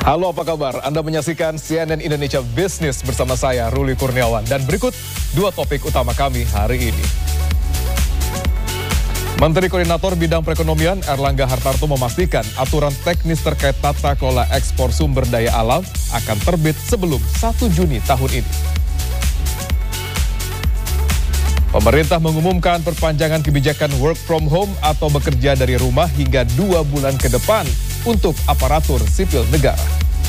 Halo, apa kabar? Anda menyaksikan CNN Indonesia Business bersama saya, Ruli Kurniawan. Dan berikut dua topik utama kami hari ini. Menteri Koordinator Bidang Perekonomian Erlangga Hartarto memastikan aturan teknis terkait tata kelola ekspor sumber daya alam akan terbit sebelum 1 Juni tahun ini. Pemerintah mengumumkan perpanjangan kebijakan work from home atau bekerja dari rumah hingga 2 bulan ke depan untuk aparatur sipil negara.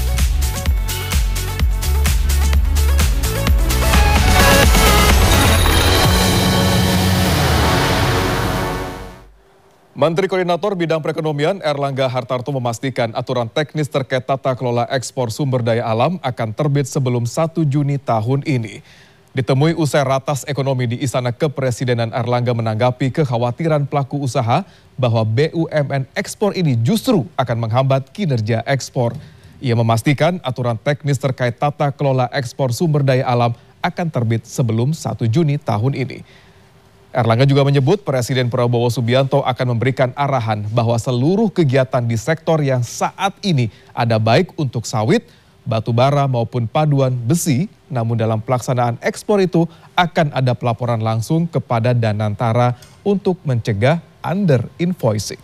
Menteri Koordinator Bidang Perekonomian Erlangga Hartarto memastikan aturan teknis terkait tata kelola ekspor sumber daya alam akan terbit sebelum 1 Juni tahun ini. Ditemui usai ratas ekonomi di Istana Kepresidenan, Erlangga menanggapi kekhawatiran pelaku usaha bahwa BUMN ekspor ini justru akan menghambat kinerja ekspor. Ia memastikan aturan teknis terkait tata kelola ekspor sumber daya alam akan terbit sebelum 1 Juni tahun ini. Erlangga juga menyebut Presiden Prabowo Subianto akan memberikan arahan bahwa seluruh kegiatan di sektor yang saat ini ada baik untuk sawit, batu bara maupun paduan besi, namun dalam pelaksanaan ekspor itu akan ada pelaporan langsung kepada Danantara untuk mencegah under invoicing.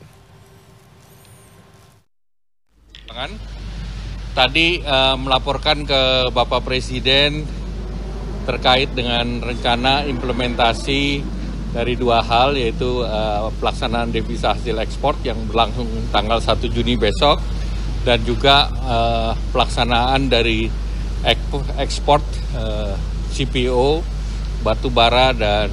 Tadi melaporkan ke Bapak Presiden terkait dengan rencana implementasi dari dua hal, yaitu pelaksanaan devisa hasil ekspor yang berlangsung tanggal 1 Juni besok, dan juga pelaksanaan dari ekspor CPO, batu bara dan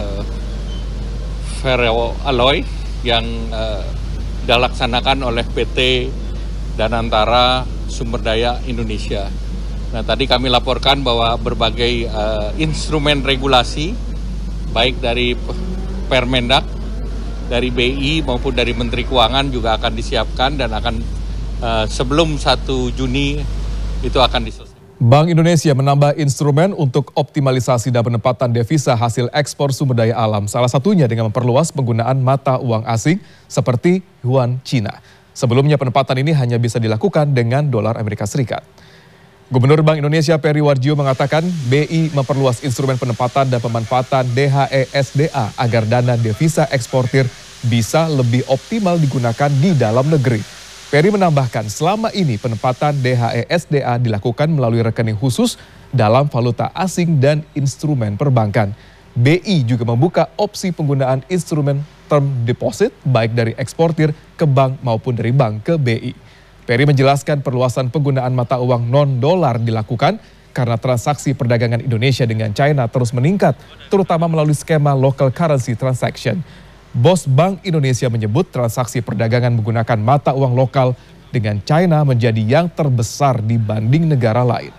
ferroalloy yang dilaksanakan oleh PT Danantara Sumber Daya Indonesia. Nah, tadi kami laporkan bahwa berbagai instrumen regulasi, baik dari Permendak, dari BI maupun dari Menteri Keuangan juga akan disiapkan dan akan sebelum 1 Juni itu akan diselesaikan. Bank Indonesia menambah instrumen untuk optimalisasi dan penempatan devisa hasil ekspor sumber daya alam. Salah satunya dengan memperluas penggunaan mata uang asing seperti Yuan Cina. Sebelumnya penempatan ini hanya bisa dilakukan dengan dolar Amerika Serikat. Gubernur Bank Indonesia Peri Warjio mengatakan BI memperluas instrumen penempatan dan pemanfaatan DHESDA agar dana devisa eksportir bisa lebih optimal digunakan di dalam negeri. Peri menambahkan selama ini penempatan DHESDA dilakukan melalui rekening khusus dalam valuta asing dan instrumen perbankan. BI juga membuka opsi penggunaan instrumen term deposit baik dari eksportir ke bank maupun dari bank ke BI. Peri menjelaskan perluasan penggunaan mata uang non-dolar dilakukan karena transaksi perdagangan Indonesia dengan China terus meningkat, terutama melalui skema local currency transaction. Bos Bank Indonesia menyebut transaksi perdagangan menggunakan mata uang lokal dengan China menjadi yang terbesar dibanding negara lain.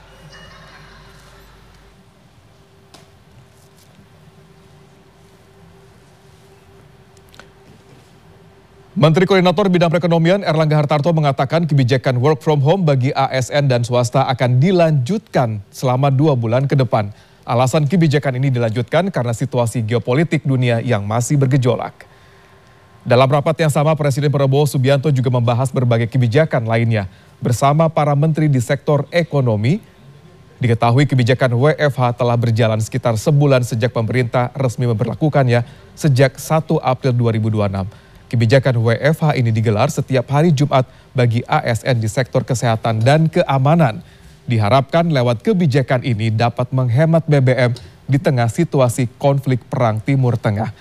Menteri Koordinator Bidang Perekonomian Erlangga Hartarto mengatakan kebijakan work from home bagi ASN dan swasta akan dilanjutkan selama 2 bulan ke depan. Alasan kebijakan ini dilanjutkan karena situasi geopolitik dunia yang masih bergejolak. Dalam rapat yang sama, Presiden Prabowo Subianto juga membahas berbagai kebijakan lainnya bersama para menteri di sektor ekonomi. Diketahui kebijakan WFH telah berjalan sekitar sebulan sejak pemerintah resmi memberlakukannya sejak 1 April 2026. Kebijakan WFH ini digelar setiap hari Jumat bagi ASN di sektor kesehatan dan keamanan. Diharapkan lewat kebijakan ini dapat menghemat BBM di tengah situasi konflik perang Timur Tengah.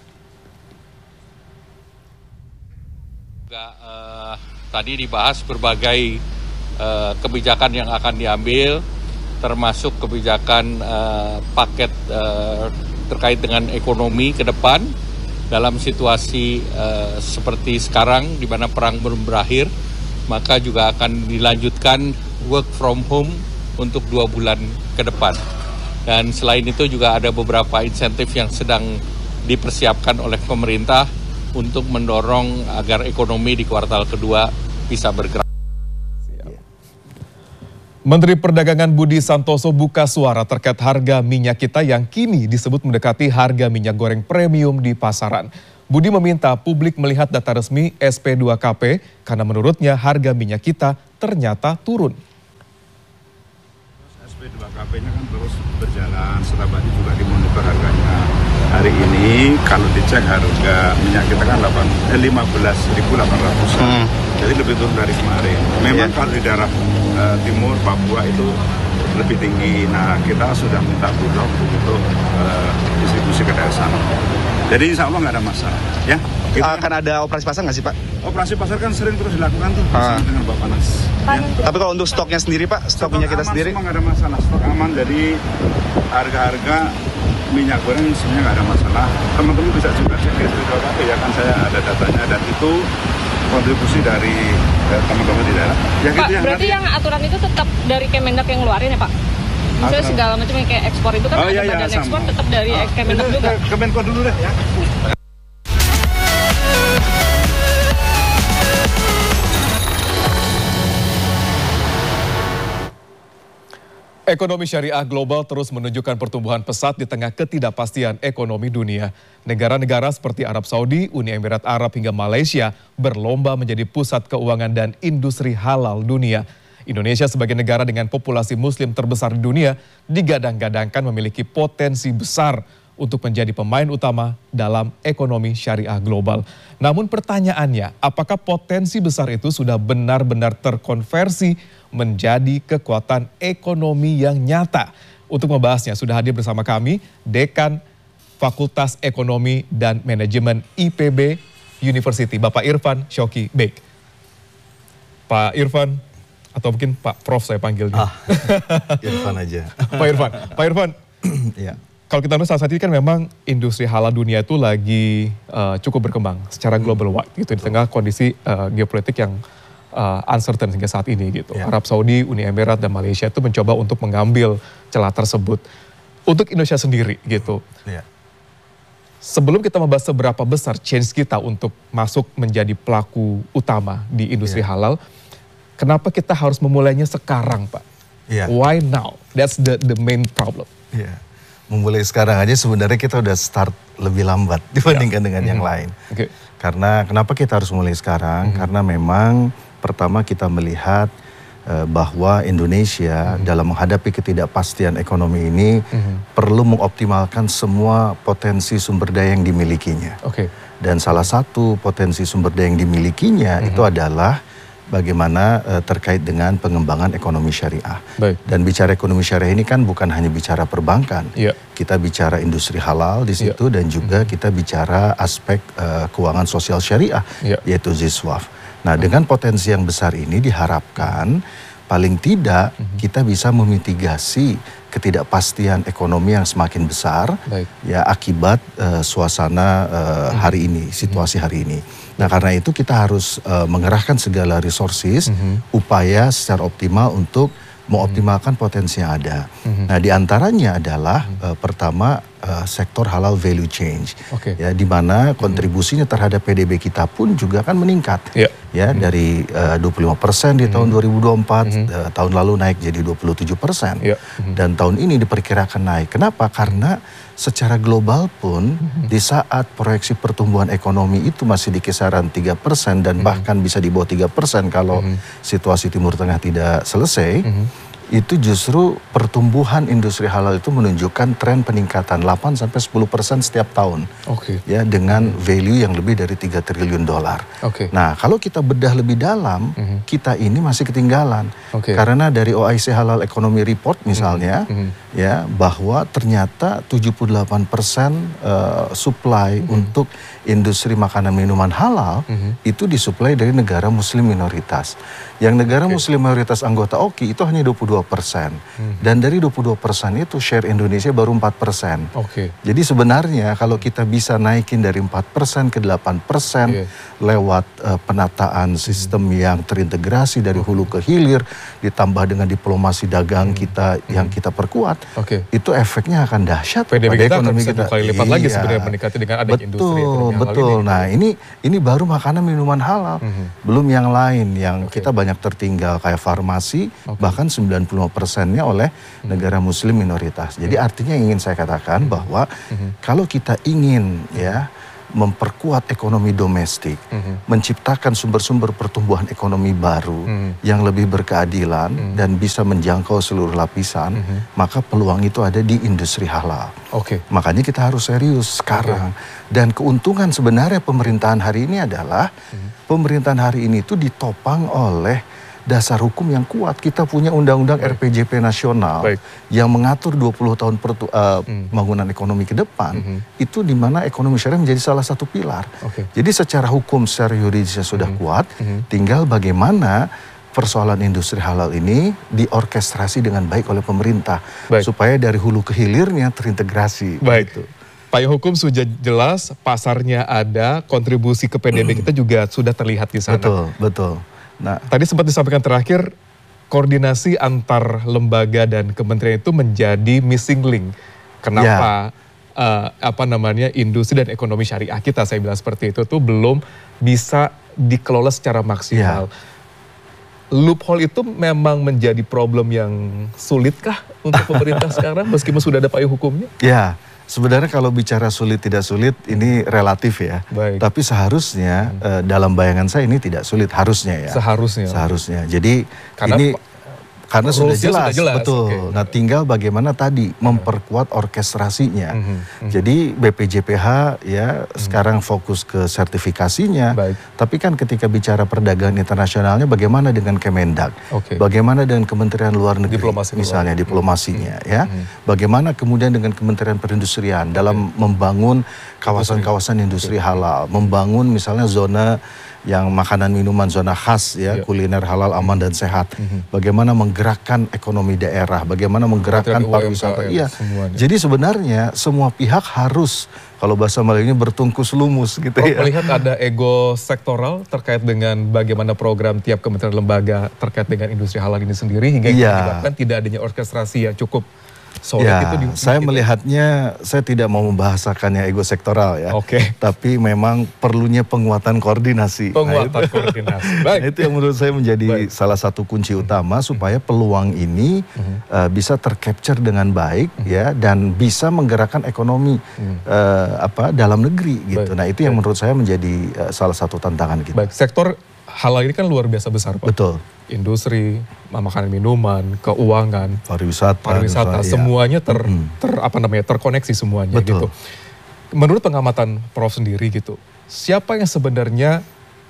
Tadi dibahas berbagai kebijakan yang akan diambil, termasuk kebijakan paket terkait dengan ekonomi ke depan dalam situasi seperti sekarang di mana perang belum berakhir, maka juga akan dilanjutkan work from home untuk 2 bulan ke depan. Dan selain itu juga ada beberapa insentif yang sedang dipersiapkan oleh pemerintah untuk mendorong agar ekonomi di kuartal kedua bisa bergerak. Menteri Perdagangan Budi Santoso buka suara terkait harga minyak kita yang kini disebut mendekati harga minyak goreng premium di pasaran. Budi meminta publik melihat data resmi SP2KP karena menurutnya harga minyak kita ternyata turun. SP2KP-nya kan terus berjalan, setiap hari juga dimonitor harganya. Hari ini kalau dicek harga minyak kita kan 15.800, jadi lebih turun dari kemarin. Memang kalau di daerah timur Papua itu lebih tinggi. Nah, kita sudah minta Bulog untuk distribusi ke daerah sana. Jadi insya Allah nggak ada masalah. Ya. Akan ada operasi pasar nggak sih Pak? Operasi pasar kan sering terus dilakukan tuh bersama dengan Bapanas. Ya. Tapi kalau untuk stoknya sendiri Pak, stok minyak kita sendiri? Semua nggak ada masalah, stok aman. Jadi harga-harga minyak goreng sebenarnya nggak ada masalah. Teman-teman bisa juga cek di SP2KP ya kan, saya ada datanya dan itu kontribusi dari teman-teman di daerah. Ya, Pak, gitu yang berarti yang aturan itu tetap dari Kemendak yang ngeluarin ya Pak? Misalnya segala macam yang kayak ekspor itu kan ada badan ekspor tetap dari Kemendak juga. Kemenko dulu deh ya. Ekonomi syariah global terus menunjukkan pertumbuhan pesat di tengah ketidakpastian ekonomi dunia. Negara-negara seperti Arab Saudi, Uni Emirat Arab hingga Malaysia berlomba menjadi pusat keuangan dan industri halal dunia. Indonesia sebagai negara dengan populasi muslim terbesar di dunia digadang-gadangkan memiliki potensi besar untuk menjadi pemain utama dalam ekonomi syariah global. Namun pertanyaannya, apakah potensi besar itu sudah benar-benar terkonversi menjadi kekuatan ekonomi yang nyata? Untuk membahasnya sudah hadir bersama kami Dekan Fakultas Ekonomi dan Manajemen IPB University, Bapak Irfan Syauqi Beg. Pak Irfan, atau mungkin Pak Prof saya panggilnya. Irfan aja. Pak Irfan, Ya. kalau kita lihat saat ini kan memang industri halal dunia itu lagi cukup berkembang secara global wide gitu di tengah kondisi geopolitik yang uncertain hingga saat ini gitu. Ya. Arab Saudi, Uni Emirat dan Malaysia itu mencoba untuk mengambil celah tersebut. Untuk Indonesia sendiri gitu. Ya. Sebelum kita membahas seberapa besar chance kita untuk masuk menjadi pelaku utama di industri halal, kenapa kita harus memulainya sekarang, Pak? Ya. Why now? That's the main problem. Ya. Memulai sekarang aja sebenarnya kita udah start lebih lambat dibandingkan dengan yang lain. Oke. Karena kenapa kita harus mulai sekarang? Karena memang pertama kita melihat bahwa Indonesia dalam menghadapi ketidakpastian ekonomi ini perlu mengoptimalkan semua potensi sumber daya yang dimilikinya. Oke. Dan salah satu potensi sumber daya yang dimilikinya itu adalah bagaimana terkait dengan pengembangan ekonomi syariah. Baik. Dan bicara ekonomi syariah ini kan bukan hanya bicara perbankan. Iya. Kita bicara industri halal di situ dan juga kita bicara aspek keuangan sosial syariah, yaitu ZISWAF. Nah, dengan potensi yang besar ini diharapkan paling tidak kita bisa memitigasi ketidakpastian ekonomi yang semakin besar ya akibat suasana hari ini, situasi hari ini. Nah, karena itu kita harus mengerahkan segala resources, upaya secara optimal untuk mengoptimalkan potensi yang ada. Nah, diantaranya adalah pertama sektor halal value change, ya, di mana kontribusinya terhadap PDB kita pun juga kan meningkat, ya dari 25% di tahun 2024, tahun lalu naik jadi 27%, dan tahun ini diperkirakan naik. Kenapa? Karena secara global pun di saat proyeksi pertumbuhan ekonomi itu masih di kisaran 3% dan bahkan bisa di bawah 3% kalau situasi Timur Tengah tidak selesai, itu justru pertumbuhan industri halal itu menunjukkan tren peningkatan 8-10% setiap tahun. Ya, dengan value yang lebih dari 3 triliun dolar. Nah, kalau kita bedah lebih dalam, kita ini masih ketinggalan. Karena dari OIC Halal Economy Report misalnya, ya, bahwa ternyata 78% supply untuk industri makanan minuman halal itu disuplai dari negara muslim minoritas. Yang negara muslim mayoritas anggota OKI itu hanya 22%. Dan dari 22% itu share Indonesia baru 4%. Jadi sebenarnya kalau kita bisa naikin dari 4% ke 8% lewat penataan sistem yang terintegrasi dari hulu ke hilir, ditambah dengan diplomasi dagang kita yang kita perkuat, itu efeknya akan dahsyat pada ekonomi kita. Kali lipat lagi sebenarnya meningkati dengan adanya industri ekonomi halal betul. ini. Nah, ini baru makanan minuman halal. Belum yang lain yang kita banyak tertinggal kayak farmasi, bahkan 95%-nya oleh negara muslim minoritas. Jadi artinya ingin saya katakan bahwa kalau kita ingin ya memperkuat ekonomi domestik, menciptakan sumber-sumber pertumbuhan ekonomi baru yang lebih berkeadilan dan bisa menjangkau seluruh lapisan, maka peluang itu ada di industri halal. Makanya kita harus serius sekarang. Dan keuntungan sebenarnya pemerintahan hari ini adalah pemerintahan hari ini itu ditopang oleh dasar hukum yang kuat. Kita punya undang-undang RPJP nasional yang mengatur 20 tahun pembangunan ekonomi ke depan, itu di mana ekonomi syariah menjadi salah satu pilar. Jadi secara hukum, secara yuridisnya sudah kuat, tinggal bagaimana persoalan industri halal ini diorkestrasi dengan baik oleh pemerintah, supaya dari hulu ke hilirnya terintegrasi. Gitu. Payung hukum sudah jelas, pasarnya ada, kontribusi ke PDB kita juga sudah terlihat di sana. Betul. Nah, tadi sempat disampaikan terakhir, koordinasi antar lembaga dan kementerian itu menjadi missing link. Kenapa industri dan ekonomi syariah kita, saya bilang seperti itu, tuh belum bisa dikelola secara maksimal. Loophole itu memang menjadi problem yang sulitkah untuk pemerintah sekarang meskipun sudah ada payung hukumnya? Sebenarnya kalau bicara sulit tidak sulit ini relatif ya. Tapi seharusnya dalam bayangan saya ini tidak sulit, harusnya ya. Seharusnya. Jadi karena sudah jelas. Betul. Nah, tinggal bagaimana tadi memperkuat orkestrasinya. Jadi BPJPH ya sekarang fokus ke sertifikasinya. Tapi kan ketika bicara perdagangan internasionalnya, bagaimana dengan Kemendak? Bagaimana dengan Kementerian Luar Negeri? Misalnya diplomasinya ya. Bagaimana kemudian dengan Kementerian Perindustrian dalam membangun kawasan-kawasan industri halal, membangun misalnya zona yang makanan minuman zona khas ya, kuliner halal aman dan sehat. Bagaimana menggerakkan ekonomi daerah, bagaimana menggerakkan pariwisata. Jadi sebenarnya semua pihak harus, kalau bahasa Melayunya, bertungkus lumus gitu ya. Melihat ada ego sektoral terkait dengan bagaimana program tiap kementerian lembaga terkait dengan industri halal ini sendiri hingga menyebabkan tidak adanya orkestrasi yang cukup solid itu saya melihatnya, saya tidak mau membahasakannya ego sektoral ya. Tapi memang perlunya penguatan koordinasi. Itu yang menurut saya menjadi salah satu kunci utama supaya peluang ini bisa tercapture dengan baik ya, dan bisa menggerakkan ekonomi dalam negeri gitu. Nah, itu yang menurut saya menjadi salah satu tantangan kita. Sektor halal ini kan luar biasa besar, Pak. Betul. Industri, makanan minuman, keuangan, pariwisata, semuanya terkoneksi semuanya. Gitu. Menurut pengamatan Prof sendiri gitu, siapa yang sebenarnya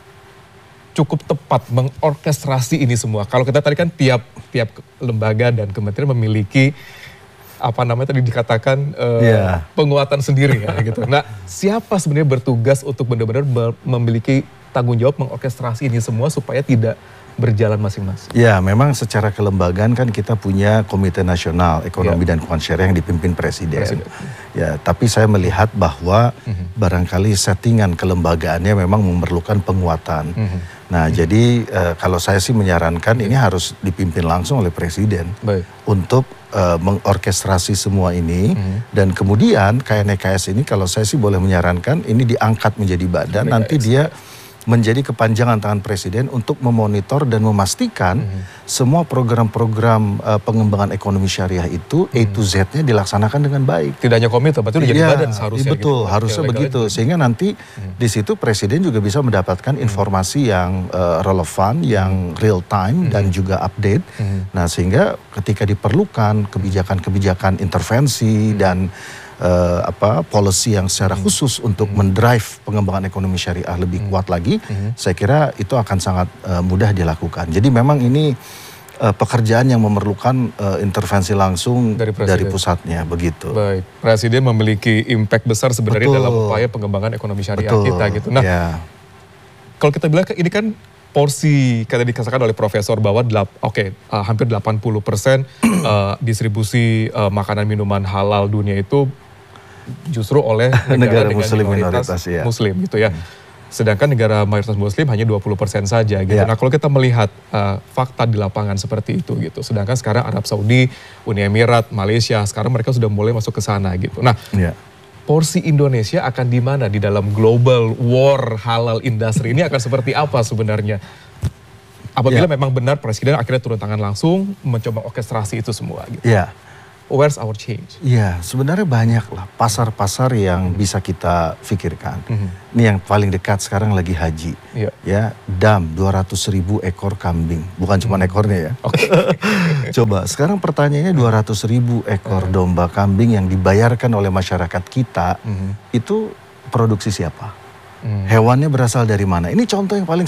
cukup tepat mengorkestrasi ini semua? Kalau kita tadi kan tiap lembaga dan kementerian memiliki tadi dikatakan penguatan sendiri ya gitu. Nah, siapa sebenarnya bertugas untuk benar-benar memiliki tanggung jawab mengorkestrasi ini semua supaya tidak berjalan masing-masing? Ya, memang secara kelembagaan kan kita punya Komite Nasional Ekonomi dan Keuangan Syariah yang dipimpin Presiden. Ya, tapi saya melihat bahwa barangkali settingan kelembagaannya memang memerlukan penguatan. Nah, jadi kalau saya sih menyarankan ini harus dipimpin langsung oleh Presiden untuk mengorkestrasi semua ini, dan kemudian KNEKS ini kalau saya sih boleh menyarankan ini diangkat menjadi badan, nanti dia menjadi kepanjangan tangan Presiden untuk memonitor dan memastikan semua program-program pengembangan ekonomi syariah itu A to Z-nya dilaksanakan dengan baik. Tidak hanya komite, berarti udah jadi badan seharusnya. Betul, gitu. Harusnya begitu. Sehingga nanti di situ Presiden juga bisa mendapatkan informasi yang relevan, yang real time dan juga update. Nah, sehingga ketika diperlukan kebijakan-kebijakan intervensi dan policy yang secara khusus untuk mendrive pengembangan ekonomi syariah lebih kuat lagi, saya kira itu akan sangat mudah dilakukan. Jadi memang ini pekerjaan yang memerlukan intervensi langsung dari pusatnya, begitu. Baik, Presiden memiliki impact besar sebenarnya dalam upaya pengembangan ekonomi syariah kita gitu. Nah, kalau kita bilang ini kan porsi kata dikatakan oleh Profesor bahwa hampir 80% distribusi makanan minuman halal dunia itu justru oleh negara Muslim minoritas Muslim gitu ya. Sedangkan negara mayoritas Muslim hanya 20% saja gitu. Nah, kalau kita melihat fakta di lapangan seperti itu gitu. Sedangkan sekarang Arab Saudi, Uni Emirat, Malaysia, sekarang mereka sudah mulai masuk ke sana gitu. Nah, porsi Indonesia akan di mana di dalam global war halal industry ini akan seperti apa sebenarnya? Apabila memang benar Presiden akhirnya turun tangan langsung mencoba orkestrasi itu semua gitu. where's our change? Iya, sebenarnya banyak lah pasar-pasar yang bisa kita pikirkan. Ini yang paling dekat sekarang lagi haji. Ya, dam 200.000 ekor kambing, bukan cuma ekornya ya. Coba sekarang pertanyaannya 200.000 ekor domba kambing yang dibayarkan oleh masyarakat kita, itu produksi siapa? Hewannya berasal dari mana? Ini contoh yang paling